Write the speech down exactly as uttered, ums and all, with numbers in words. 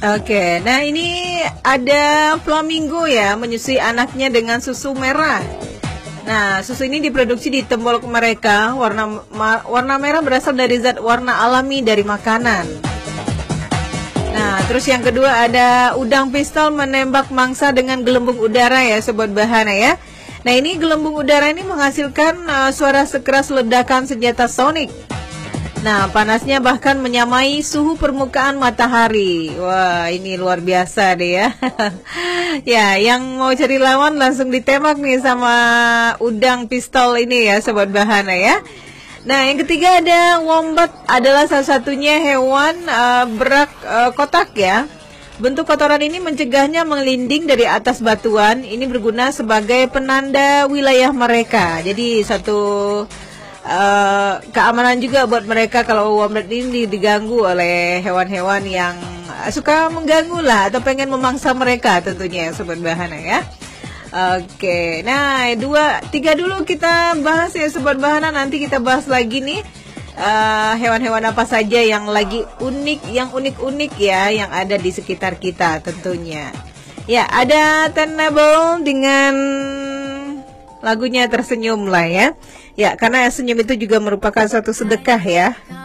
Oke, nah ini ada flamingo ya, menyusui anaknya dengan susu merah. Nah, susu ini diproduksi di tembok mereka. Warna ma, warna merah berasal dari zat warna alami dari makanan. Nah, terus yang kedua ada udang pistol menembak mangsa dengan gelembung udara ya, sobat Bahana ya. Nah, ini gelembung udara ini menghasilkan uh, suara sekeras ledakan senjata sonik. Nah, panasnya bahkan menyamai suhu permukaan matahari. Wah, ini luar biasa deh ya. Ya, yang mau cari lawan langsung ditembak nih sama udang pistol ini ya, sobat Bahana ya. Nah, yang ketiga ada wombat, adalah salah satunya hewan uh, berak uh, kotak ya. Bentuk kotoran ini mencegahnya melinding dari atas batuan. Ini berguna sebagai penanda wilayah mereka. Jadi satu Uh, keamanan juga buat mereka kalau wombat ini diganggu oleh hewan-hewan yang suka mengganggu lah atau pengen memangsa mereka tentunya sobat Bahana ya. Oke, nah dua tiga dulu kita bahas ya sobat Bahana, nanti kita bahas lagi nih hewan-hewan uh, apa saja yang lagi unik, yang unik-unik ya yang ada di sekitar kita tentunya. Ya, ada Tenable dengan lagunya Tersenyum lah ya. Ya, karena senyum itu juga merupakan suatu sedekah ya.